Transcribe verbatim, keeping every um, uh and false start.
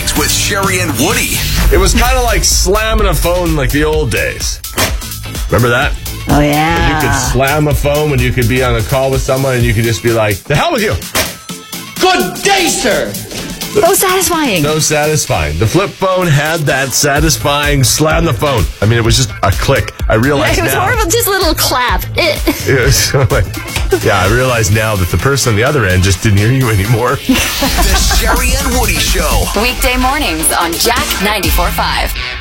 Mornings with Sherry and Woody. It was kind of like slamming a phone like the old days. Remember that? Oh, yeah. You could slam a phone when you could be on a call with someone and you could just be like, the hell with you. Good day, sir. So satisfying. So satisfying. The flip phone had that satisfying slam the phone. I mean, it was just a click. I realize It was now. horrible, just a little clap. It. It was like, yeah, I realize now that the person on the other end just didn't hear you anymore. The Sherry and Woody Show. Weekday mornings on Jack ninety-four point five.